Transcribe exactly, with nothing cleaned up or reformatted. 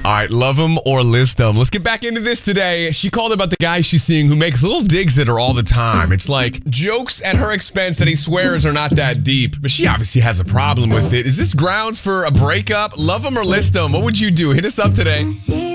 All right, love him or list him. Let's get back into this today. She called about the guy she's seeing who makes little digs at her all the time. It's like jokes at her expense that he swears are not that deep, but she obviously has a problem with it. Is this grounds for a breakup? Love him or list him? What would you do? Hit us up today.